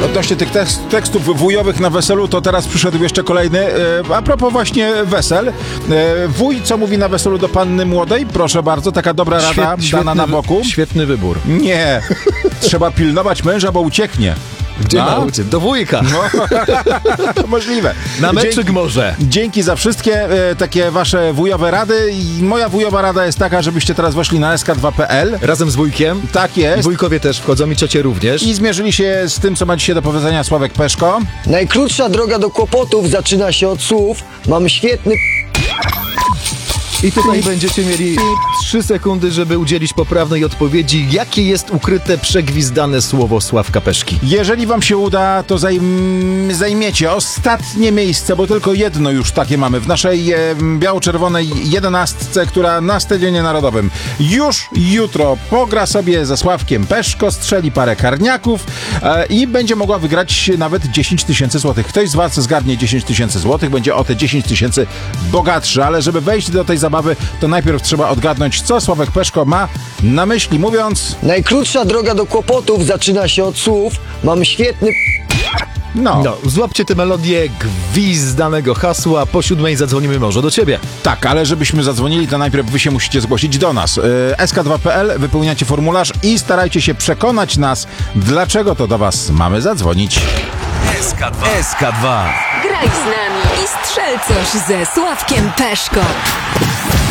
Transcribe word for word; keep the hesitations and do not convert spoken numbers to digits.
Odnośnie tych tekst, tekstów wujowych na weselu, to teraz przyszedł jeszcze kolejny. E, a propos właśnie wesel. E, wuj, co mówi na weselu do panny młodej? Proszę bardzo, taka dobra rada Świet, dana na wy- boku. Świetny wybór. Nie, trzeba pilnować męża, bo ucieknie. Gdzie No. nauczy? Do wujka. No, możliwe. Na meczyk Dzięki, może. dzięki za wszystkie e, takie wasze wujowe rady. I moja wujowa rada jest taka, żebyście teraz weszli na es ka dwa kropka pe el. Razem z wujkiem. Tak jest. Wujkowie też wchodzą i ciocie również. I zmierzyli się z tym, co ma dzisiaj do powiedzenia Sławek Peszko. Najkrótsza droga do kłopotów zaczyna się od słów. Mam świetny I tutaj będziecie mieli trzy sekundy, żeby udzielić poprawnej odpowiedzi. Jakie jest ukryte, przegwizdane słowo Sławka Peszki? Jeżeli wam się uda, to zajm- zajmiecie ostatnie miejsce, bo tylko jedno już takie mamy w naszej e, biało-czerwonej jedenastce, która na Stadionie Narodowym już jutro pogra sobie ze Sławkiem Peszko, strzeli parę karniaków e, i będzie mogła wygrać nawet dziesięć tysięcy złotych. Ktoś z was zgarnie dziesięć tysięcy złotych, będzie o te dziesięć tysięcy bogatszy, ale żeby wejść do tej zabawy, to najpierw trzeba odgadnąć, co Sławek Peszko ma na myśli, mówiąc... Najkrótsza droga do kłopotów zaczyna się od słów. Mam świetny No, No, złapcie tę melodię gwizdanego hasła. Po siódmej zadzwonimy może do ciebie. tak, ale żebyśmy zadzwonili, to najpierw wy się musicie zgłosić do nas. Yy, es ka dwa kropka pe el, wypełniacie formularz i starajcie się przekonać nas, dlaczego to do was mamy zadzwonić. es ka dwa. es ka dwa. Graj z nami i strzel coś ze Sławkiem Peszko.